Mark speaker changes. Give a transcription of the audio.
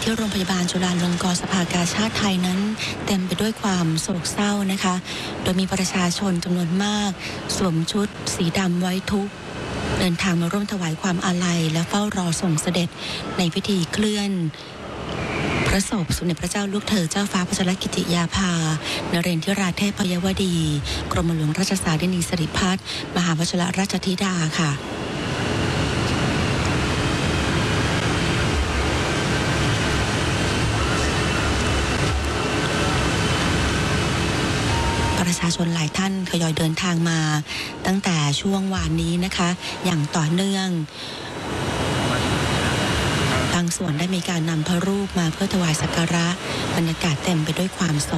Speaker 1: ที่โรงพยาบาลจุฬาลงกรณ์สภากาชาดไทยนั้นเต็มไปด้วยความโศกเศร้านะคะโดยมีประชาชนจำนวนมากสวมชุดสีดำไว้ทุกข์เดินทางมาร่วมถวายความอาลัยและเฝ้ารอส่งเสด็จในพิธีเคลื่อนพระศพสมเด็จพระเจ้าลูกเธอเจ้าฟ้าพัชรกิติยาภานเรนทิราเทพยวดี กรมหลวงราชสารินีสิริพัฒน์มหาวชิรราชธิดาค่ะประชาชนหลายท่านทยอยเดินทางมาตั้งแต่ช่วงวานนี้นะคะอย่างต่อเนื่องบางส่วนได้มีการนำพระรูปมาเพื่อถวายสักการะบรรยากาศเต็มไปด้วยความโศก